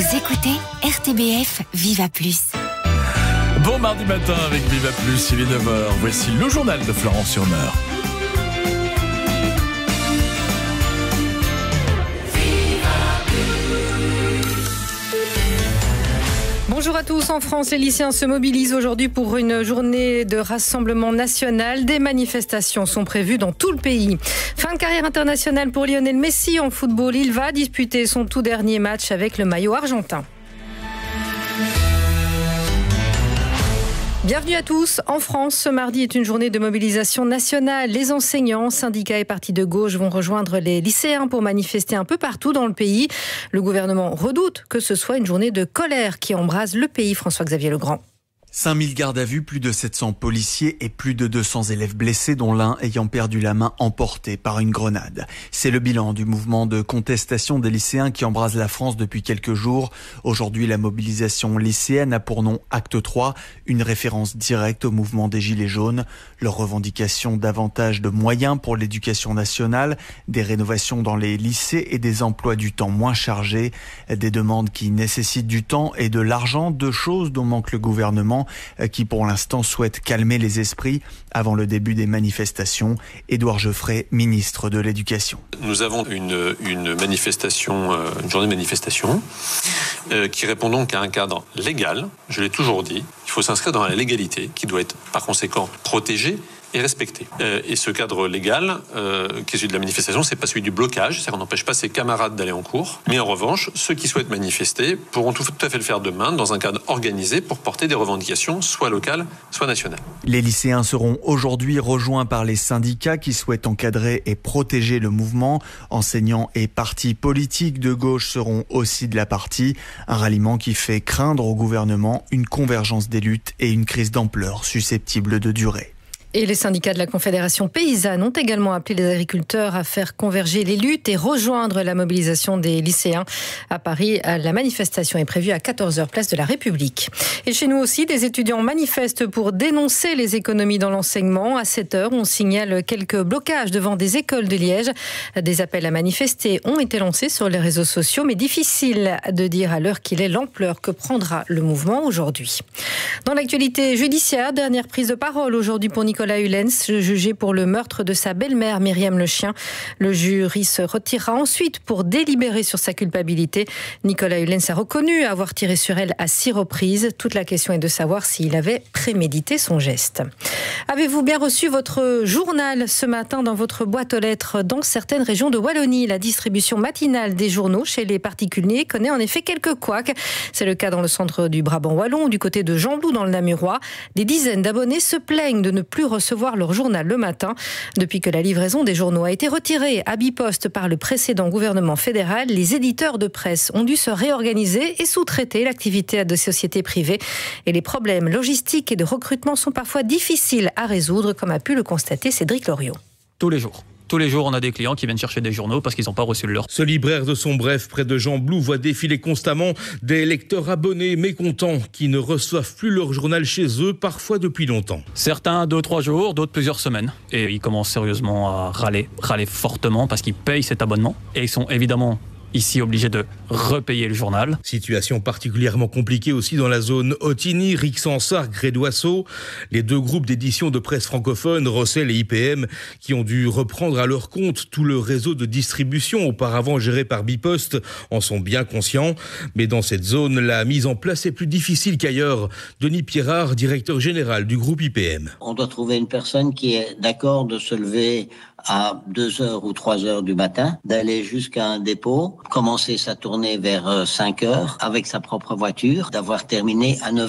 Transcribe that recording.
Vous écoutez RTBF Viva Plus. Bon mardi matin avec Viva Plus, il est 9h. Voici le journal de Florence Surmeur. Bonjour à tous. En France, les lycéens se mobilisent aujourd'hui pour une journée de rassemblement national. Des manifestations sont prévues dans tout le pays. Fin de carrière internationale pour Lionel Messi en football. Il va disputer son tout dernier match avec le maillot argentin. Bienvenue à tous. En France, ce mardi est une journée de mobilisation nationale. Les enseignants, syndicats et partis de gauche vont rejoindre les lycéens pour manifester un peu partout dans le pays. Le gouvernement redoute que ce soit une journée de colère qui embrase le pays. François-Xavier Legrand. 5000 gardes à vue, plus de 700 policiers et plus de 200 élèves blessés, dont l'un ayant perdu la main emporté par une grenade. C'est le bilan du mouvement de contestation des lycéens qui embrase la France depuis quelques jours. Aujourd'hui, la mobilisation lycéenne a pour nom Acte 3, une référence directe au mouvement des Gilets jaunes. Leur revendication davantage de moyens pour l'éducation nationale, des rénovations dans les lycées et des emplois du temps moins chargés. Des demandes qui nécessitent du temps et de l'argent, deux choses dont manque le gouvernement, qui pour l'instant souhaite calmer les esprits avant le début des manifestations. Édouard Geoffrey, ministre de l'Éducation. Nous avons une manifestation, une journée de manifestation qui répond donc à un cadre légal. Je l'ai toujours dit, il faut s'inscrire dans la légalité qui doit être par conséquent protégée et respecté. Et ce cadre légal, qui est celui de la manifestation, c'est pas celui du blocage, c'est-à-dire qu'on n'empêche pas ses camarades d'aller en cours. Mais en revanche, ceux qui souhaitent manifester pourront tout à fait le faire demain dans un cadre organisé pour porter des revendications, soit locales, soit nationales. Les lycéens seront aujourd'hui rejoints par les syndicats qui souhaitent encadrer et protéger le mouvement. Enseignants et partis politiques de gauche seront aussi de la partie. Un ralliement qui fait craindre au gouvernement une convergence des luttes et une crise d'ampleur susceptible de durer. Et les syndicats de la Confédération paysanne ont également appelé les agriculteurs à faire converger les luttes et rejoindre la mobilisation des lycéens. À Paris, la manifestation est prévue à 14h, place de la République. Et chez nous aussi, des étudiants manifestent pour dénoncer les économies dans l'enseignement. À 7h, on signale quelques blocages devant des écoles de Liège. Des appels à manifester ont été lancés sur les réseaux sociaux, mais difficile de dire à l'heure qu'il est l'ampleur que prendra le mouvement aujourd'hui. Dans l'actualité judiciaire, dernière prise de parole aujourd'hui pour Nicolas Hulens, jugé pour le meurtre de sa belle-mère Myriam Le Chien. Le jury se retirera ensuite pour délibérer sur sa culpabilité. Nicolas Hulens a reconnu avoir tiré sur elle à 6 reprises. Toute la question est de savoir s'il avait prémédité son geste. Avez-vous bien reçu votre journal ce matin dans votre boîte aux lettres? Dans certaines régions de Wallonie, la distribution matinale des journaux chez les particuliers connaît en effet quelques couacs. C'est le cas dans le centre du Brabant wallon, du côté de Gembloux dans le Namurois. Des dizaines d'abonnés se plaignent de ne plus recevoir leur journal le matin. Depuis que la livraison des journaux a été retirée à Biposte par le précédent gouvernement fédéral, les éditeurs de presse ont dû se réorganiser et sous-traiter l'activité à des sociétés privées. Et les problèmes logistiques et de recrutement sont parfois difficiles à résoudre, comme a pu le constater Cédric Loriot. Tous les jours, on a des clients qui viennent chercher des journaux parce qu'ils n'ont pas reçu le leur. Ce libraire de son bref près de Gembloux voit défiler constamment des lecteurs abonnés mécontents qui ne reçoivent plus leur journal chez eux, parfois depuis longtemps. Certains 2-3 jours, d'autres plusieurs semaines. Et ils commencent sérieusement à râler fortement parce qu'ils payent cet abonnement. Et ils sont évidemment ici obligés de repayer le journal. Situation particulièrement compliquée aussi dans la zone Ottigny, Rixensart, Grédoisseau. Les deux groupes d'édition de presse francophone, Rossel et IPM, qui ont dû reprendre à leur compte tout le réseau de distribution auparavant géré par Biposte, en sont bien conscients. Mais dans cette zone, la mise en place est plus difficile qu'ailleurs. Denis Pierrard, directeur général du groupe IPM. On doit trouver une personne qui est d'accord de se lever à 2h ou 3h du matin, d'aller jusqu'à un dépôt, commencer sa tournée vers 5h avec sa propre voiture, d'avoir terminé à 9h.